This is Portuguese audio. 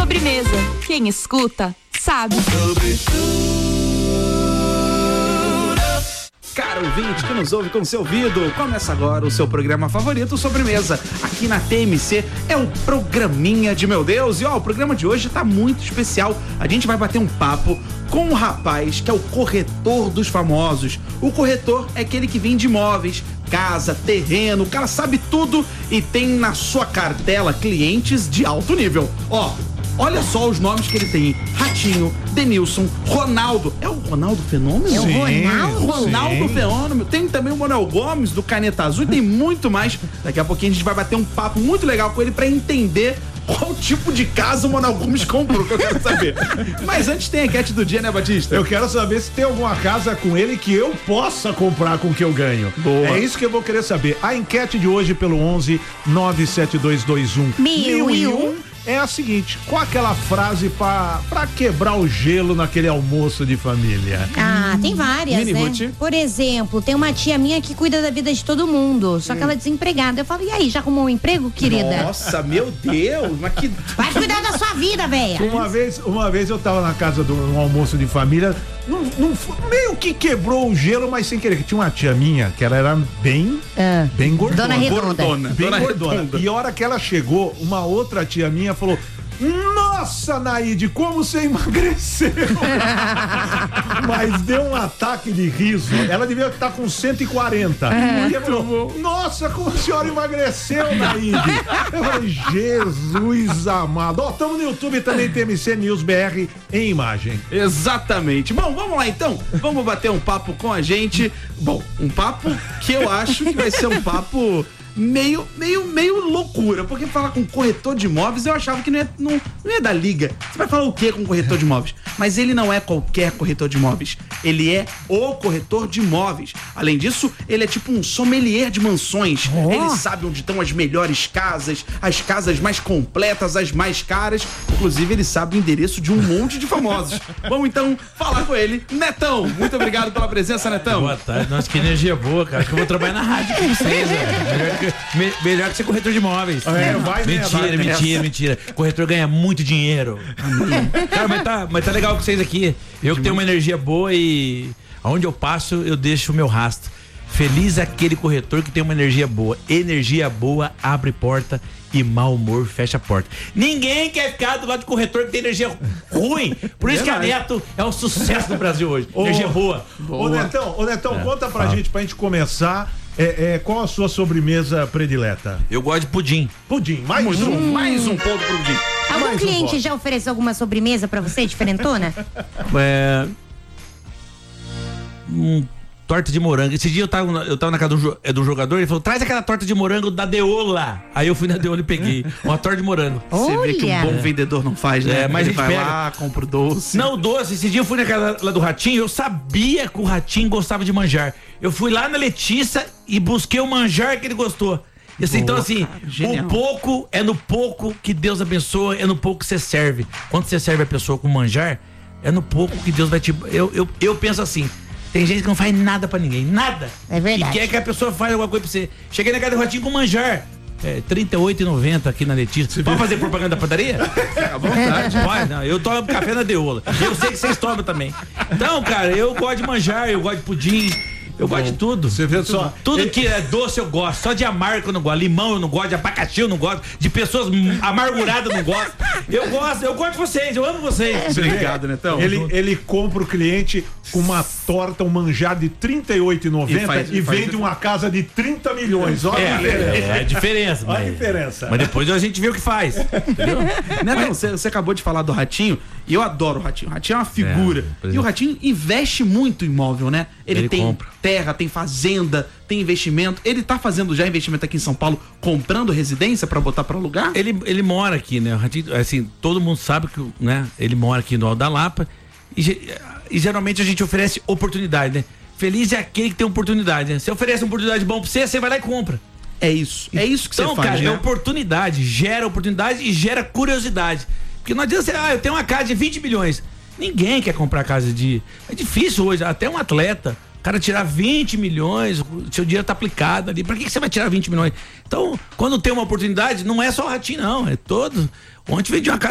Sobremesa. Quem escuta, sabe. Caro ouvinte que nos ouve com seu ouvido, começa agora o seu programa favorito, Sobremesa. Aqui na TMC é o Programinha de Meu Deus. E ó, o programa de hoje tá muito especial. A gente vai bater um papo com um rapaz que é o corretor dos famosos. O corretor é aquele que vende imóveis, casa, terreno, o cara sabe tudo e tem na sua cartela clientes de alto nível. Ó, olha só os nomes que ele tem: Ratinho, Denilson, Ronaldo. É o Ronaldo Fenômeno? É o Ronaldo? Ronaldo Fenômeno. Tem também o Manuel Gomes, do Caneta Azul, e tem muito mais. Daqui a pouquinho a gente vai bater um papo muito legal com ele pra entender qual tipo de casa o Manuel Gomes comprou, que eu quero saber. Mas antes tem a enquete do dia, né, Batista? Eu quero saber se tem alguma casa com ele que eu possa comprar com o que eu ganho. Boa. É isso que eu vou querer saber. A enquete de hoje pelo 11 97221 1001 é a seguinte: qual aquela frase pra quebrar o gelo naquele almoço de família? Ah, tem várias, Mini né? Ruth. Por exemplo, tem uma tia minha que cuida da vida de todo mundo, só que ela é desempregada. Eu falo, e aí, já arrumou um emprego, querida? Nossa, meu Deus, mas que... Vai cuidar da sua vida, velha. Uma vez eu tava na casa de um almoço de família, meio que quebrou o gelo, mas sem querer, que tinha uma tia minha que ela era bem gordona. Dona Redonda. Bem Dona gordona. Redonda. E a hora que ela chegou, uma outra tia minha falou: nossa, Naide, como você emagreceu! Mas deu um ataque de riso. Ela devia estar com 140. E ela falou: nossa, como a senhora emagreceu, Naide! Eu falei: Jesus amado. Ó, estamos no YouTube também, TMC News BR em imagem. Exatamente. Bom, vamos lá então. Vamos bater um papo com a gente. Bom, um papo que eu acho que vai ser um papo meio loucura, porque falar com corretor de imóveis eu achava que não ia dar liga. Você vai falar o que com corretor de imóveis? Mas ele não é qualquer corretor de imóveis, ele é o corretor de imóveis. Além disso, ele é tipo um sommelier de mansões. Ele sabe onde estão as melhores casas, as casas mais completas, as mais caras. Inclusive, ele sabe o endereço de um monte de famosos. Vamos então falar com ele. Netão, muito obrigado pela presença, Netão. Boa tarde. Nossa, que energia boa, cara. Acho que eu vou trabalhar na rádio com vocês, velho. Melhor que ser corretor de imóveis. Mentira. Corretor ganha muito dinheiro. Cara, mas tá legal com vocês aqui. Eu que tenho uma energia boa e aonde eu passo, eu deixo o meu rastro. Feliz aquele corretor que tem uma energia boa. Energia boa abre porta e mau humor fecha a porta. Ninguém quer ficar do lado de corretor que tem energia ruim. Por isso que a Neto é um sucesso no Brasil hoje. Energia boa. Ô Netão, conta pra gente começar. Qual a sua sobremesa predileta? Eu gosto de pudim. Pudim, mais um ponto pro pudim. Algum cliente já ofereceu alguma sobremesa pra você, diferentona? Torta de morango. Esse dia eu tava na casa do jogador, ele falou: traz aquela torta de morango da Deola. Aí eu fui na Deola e peguei uma torta de morango. Você vê que um bom vendedor não faz, né? Mas ele a gente vai lá, compra o doce. Não, o doce. Esse dia eu fui na casa lá do Ratinho, eu sabia que o Ratinho gostava de manjar. Eu fui lá na Letícia e busquei o manjar que ele gostou. Então assim, genial. o pouco é no pouco que Deus abençoa, é no pouco que você serve. Quando você serve a pessoa com manjar, é no pouco que Deus vai te... Eu penso assim, tem gente que não faz nada pra ninguém, nada. É verdade. E quer que a pessoa faça alguma coisa pra você. Cheguei na casa do Ratinho com manjar. R$38,90 aqui na Letícia. Pode fazer propaganda da padaria? À vontade. Pode, não. Eu tomo café na Deola. Eu sei que vocês tomam também. Então, cara, eu gosto de manjar, eu gosto de pudim. Eu gosto de tudo. Você vê só. Tudo que é doce eu gosto. Só de amargo eu não gosto. Limão eu não gosto. De abacaxi eu não gosto. De pessoas amarguradas eu não gosto. Eu gosto de vocês. Eu amo vocês. Obrigado, Netão. Ele compra o cliente com uma torta, um manjar de R$38,90 e vende uma casa de 30 milhões. Olha a diferença. É a diferença. Olha a diferença. Mas depois a gente vê o que faz. Entendeu? Netão, você acabou de falar do Ratinho e eu adoro o Ratinho. O Ratinho é uma figura. E o Ratinho investe muito em imóvel, né? Ele tem compra terra, tem fazenda, tem investimento. Ele tá fazendo já investimento aqui em São Paulo, comprando residência pra botar pra alugar? Ele mora aqui, né? O Ratinho, assim, todo mundo sabe que, né? Ele mora aqui no Alto da Lapa e geralmente a gente oferece oportunidade, né? Feliz é aquele que tem oportunidade, né? Você oferece uma oportunidade bom pra você vai lá e compra. É isso que então, você faz, cara, né? é oportunidade e gera curiosidade. Porque não adianta você, eu tenho uma casa de 20 milhões. Ninguém quer comprar casa de... É difícil hoje, até um atleta, o cara tirar 20 milhões, seu dinheiro tá aplicado ali. Pra que você vai tirar 20 milhões? Então, quando tem uma oportunidade, não é só o Ratinho, não, é todo. Ontem vendi uma casa